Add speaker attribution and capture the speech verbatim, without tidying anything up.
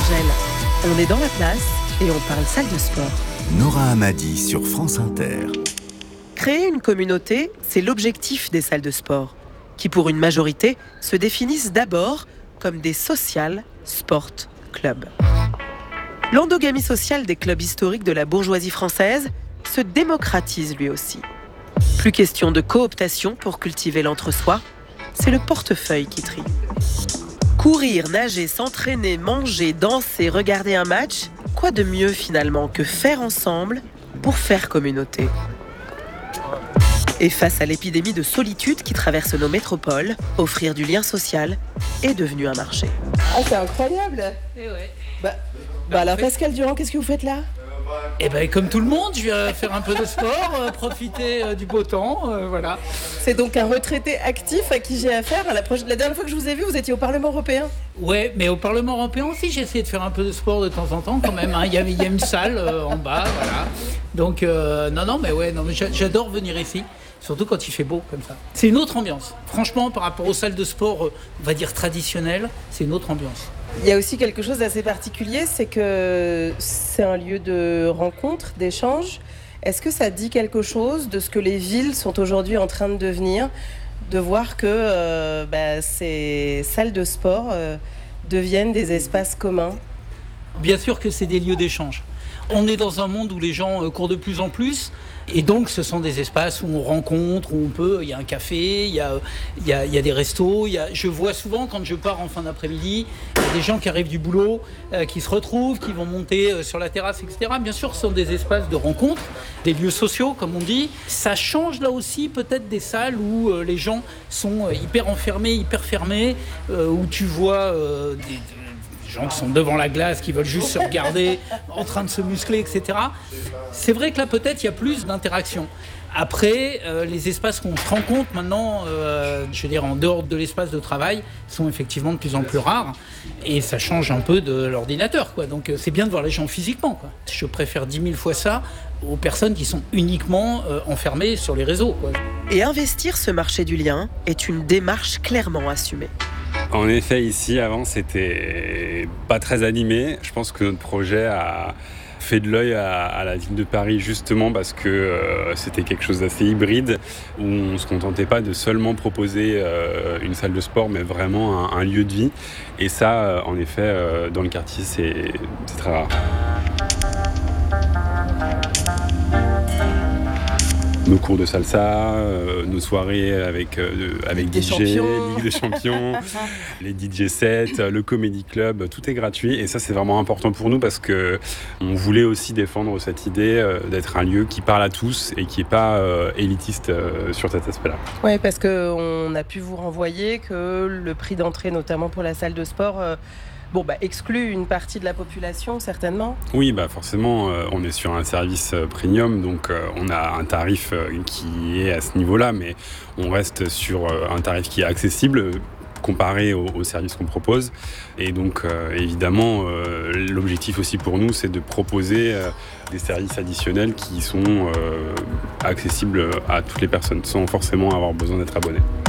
Speaker 1: Argel. On est dans la place et on parle salle de sport.
Speaker 2: Nora Hamadi sur France Inter.
Speaker 1: Créer une communauté, c'est l'objectif des salles de sport, qui pour une majorité se définissent d'abord comme des social sport clubs. L'endogamie sociale des clubs historiques de la bourgeoisie française se démocratise lui aussi. Plus question de cooptation pour cultiver l'entre-soi, c'est le portefeuille qui trie. Courir, nager, s'entraîner, manger, danser, regarder un match, quoi de mieux finalement que faire ensemble pour faire communauté ? Et face à l'épidémie de solitude qui traverse nos métropoles, offrir du lien social est devenu un marché.
Speaker 3: Ah, c'est incroyable.
Speaker 4: Et ouais.
Speaker 3: Bah, bah alors Pascal Durand, qu'est-ce que vous faites là ?
Speaker 4: Et ben comme tout le monde, je viens faire un peu de sport, euh, profiter euh, du beau temps, euh, voilà.
Speaker 3: C'est donc un retraité actif à qui j'ai affaire. La, proche... la dernière fois que je vous ai vu, vous étiez au Parlement européen.
Speaker 4: Ouais, mais au Parlement européen aussi, j'ai essayé de faire un peu de sport de temps en temps quand même. Hein. Il y a, il y a une salle euh, en bas, voilà. Donc euh, non, non, mais ouais, non, mais j'adore venir ici. Surtout quand il fait beau comme ça. C'est une autre ambiance. Franchement, par rapport aux salles de sport, on va dire traditionnelles, c'est une autre ambiance.
Speaker 3: Il y a aussi quelque chose d'assez particulier, c'est que c'est un lieu de rencontre, d'échange. Est-ce que ça dit quelque chose de ce que les villes sont aujourd'hui en train de devenir, de voir que euh, bah, ces salles de sport euh, deviennent des espaces communs ?
Speaker 4: Bien sûr que c'est des lieux d'échange. On est dans un monde où les gens courent de plus en plus. Et donc, ce sont des espaces où on rencontre, où on peut... Il y a un café, il y a, il y a, il y a des restos. Il y a, je vois souvent, quand je pars en fin d'après-midi, il y a des gens qui arrivent du boulot, euh, qui se retrouvent, qui vont monter euh, sur la terrasse, et cetera. Bien sûr, ce sont des espaces de rencontre, des lieux sociaux, comme on dit. Ça change, là aussi, peut-être des salles où euh, les gens sont euh, hyper enfermés, hyper fermés, euh, où tu vois euh, des... des gens qui sont devant la glace, qui veulent juste se regarder, en train de se muscler, et cetera. C'est vrai que là, peut-être, il y a plus d'interaction. Après, euh, les espaces qu'on se rencontre maintenant, euh, je veux dire, en dehors de l'espace de travail, sont effectivement de plus en plus rares. Et ça change un peu de l'ordinateur, quoi. Donc, euh, c'est bien de voir les gens physiquement, quoi. Je préfère dix mille fois ça aux personnes qui sont uniquement euh, enfermées sur les réseaux, quoi.
Speaker 1: Et investir ce marché du lien est une démarche clairement assumée.
Speaker 5: En effet, ici, avant, c'était pas très animé. Je pense que notre projet a fait de l'œil à, à la ville de Paris, justement parce que euh, c'était quelque chose d'assez hybride, où on ne se contentait pas de seulement proposer euh, une salle de sport, mais vraiment un, un lieu de vie. Et ça, euh, en effet, euh, dans le quartier, c'est, c'est très rare. Nos cours de salsa, euh, nos soirées avec, euh, avec D J, Ligue des Champions, les D J sets, le Comedy Club, tout est gratuit. Et ça, c'est vraiment important pour nous parce qu'on voulait aussi défendre cette idée euh, d'être un lieu qui parle à tous et qui n'est pas euh, élitiste euh, sur cet aspect-là.
Speaker 3: Oui, parce qu'on a pu vous renvoyer que le prix d'entrée, notamment pour la salle de sport, euh, Bon, bah, exclut une partie de la population, certainement.
Speaker 5: Oui, bah, forcément, euh, on est sur un service euh, premium, donc euh, on a un tarif euh, qui est à ce niveau-là, mais on reste sur euh, un tarif qui est accessible comparé aux, aux services qu'on propose. Et donc, euh, évidemment, euh, l'objectif aussi pour nous, c'est de proposer euh, des services additionnels qui sont euh, accessibles à toutes les personnes, sans forcément avoir besoin d'être abonné.